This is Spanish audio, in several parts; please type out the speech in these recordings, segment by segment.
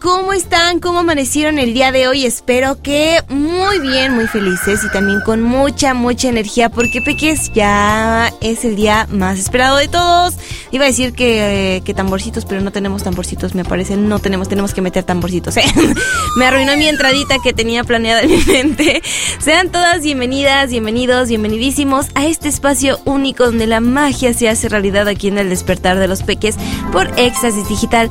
¿Cómo están? ¿Cómo amanecieron el día de hoy? Espero que muy bien, muy felices y también con mucha energía, porque peques, ya es el día más esperado de todos. Iba a decir que tamborcitos, pero no tenemos tamborcitos, me parece. No tenemos que meter tamborcitos, Me arruinó mi entradita que tenía planeada en mi mente. Sean todas bienvenidas, bienvenidos, bienvenidísimos a este espacio único donde la magia se hace realidad aquí en el Despertar de los Peques por Éxtasis Digital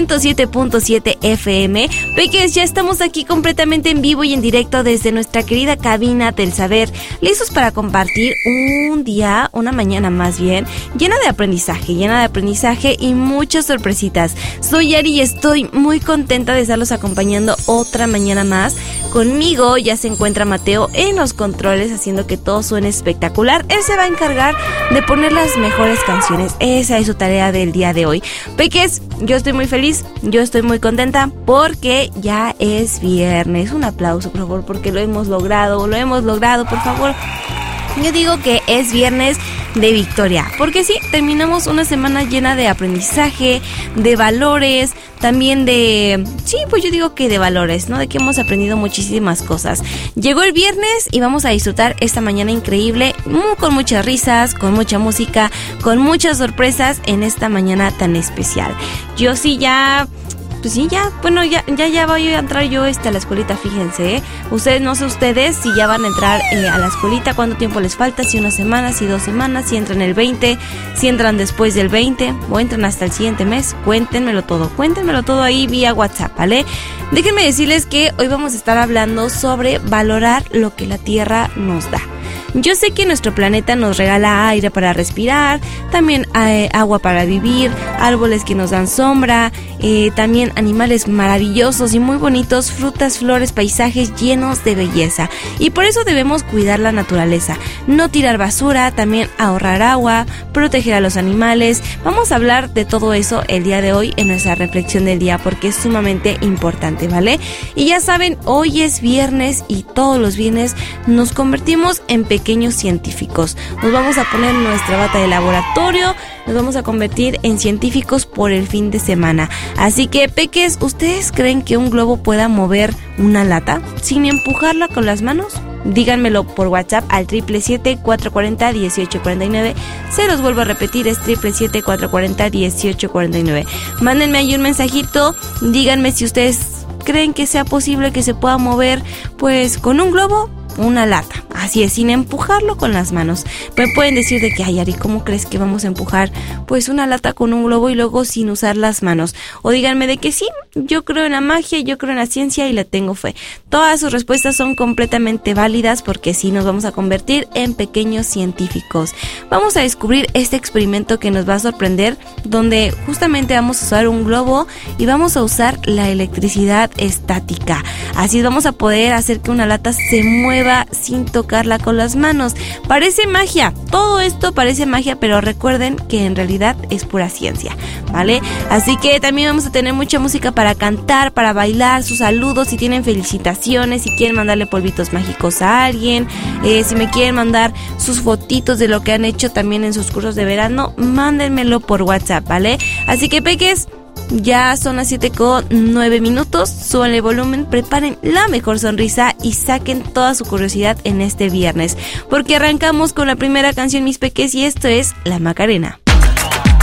107.7 FM. Peques, ya estamos aquí completamente en vivo y en directo desde nuestra querida cabina del saber, listos para compartir un día, una mañana más bien, llena de aprendizaje y muchas sorpresitas. Soy Yari y estoy muy contenta de estarlos acompañando otra mañana más. Conmigo ya se encuentra Mateo en los controles, haciendo que todo suene espectacular. Él se va a encargar de poner las mejores canciones. Esa es su tarea del día de hoy. Peques, yo estoy muy feliz, yo estoy muy contenta porque ya es viernes. Un aplauso, por favor, porque lo hemos logrado, por favor. Yo digo que es viernes de victoria, porque sí, terminamos una semana llena de aprendizaje, de valores, también pues yo digo que de valores, ¿no? De que hemos aprendido muchísimas cosas. Llegó el viernes y vamos a disfrutar esta mañana increíble, con muchas risas, con mucha música, con muchas sorpresas en esta mañana tan especial. Yo sí ya... Pues sí, ya voy a entrar yo a la escuelita, fíjense, Ustedes, no sé ustedes si ya van a entrar a la escuelita, cuánto tiempo les falta, si una semana, si 2 semanas, si entran el 20, si entran después del 20 o entran hasta el siguiente mes. Cuéntenmelo todo ahí vía WhatsApp, ¿vale? Déjenme decirles que hoy vamos a estar hablando sobre valorar lo que la Tierra nos da. Yo sé que nuestro planeta nos regala aire para respirar, también agua para vivir, árboles que nos dan sombra, también animales maravillosos y muy bonitos, frutas, flores, paisajes llenos de belleza. Y por eso debemos cuidar la naturaleza, no tirar basura, también ahorrar agua, proteger a los animales. Vamos a hablar de todo eso el día de hoy en nuestra reflexión del día, porque es sumamente importante, ¿vale? Y ya saben, hoy es viernes y todos los viernes nos convertimos en pequeños científicos. Nos vamos a poner nuestra bata de laboratorio, nos vamos a convertir en científicos por el fin de semana. Así que, peques, ¿ustedes creen que un globo pueda mover una lata sin empujarla con las manos? Díganmelo por WhatsApp al 777-440-1849. Se los vuelvo a repetir, es 777-440-1849. Mándenme ahí un mensajito, díganme si ustedes creen que sea posible que se pueda mover, pues, con un globo una lata, así es, sin empujarlo con las manos. Me pueden decir de que, ay, Ari, ¿cómo crees que vamos a empujar pues una lata con un globo y luego sin usar las manos? O díganme de que sí, yo creo en la magia, yo creo en la ciencia y le tengo fe. Todas sus respuestas son completamente válidas, porque sí nos vamos a convertir en pequeños científicos. Vamos a descubrir este experimento que nos va a sorprender, donde justamente vamos a usar un globo y vamos a usar la electricidad estática. Así vamos a poder hacer que una lata se mueva sin tocarla con las manos. Parece magia, todo esto parece magia, pero recuerden que en realidad es pura ciencia, ¿vale? Así que también vamos a tener mucha música para cantar, para bailar, sus saludos, si tienen felicitaciones, si quieren mandarle polvitos mágicos a alguien, si me quieren mandar sus fotitos de lo que han hecho también en sus cursos de verano, mándenmelo por WhatsApp, ¿vale? Así que, peques, ya son las 7:09, súbanle volumen, preparen la mejor sonrisa y saquen toda su curiosidad en este viernes, porque arrancamos con la primera canción, mis peques, y esto es La Macarena.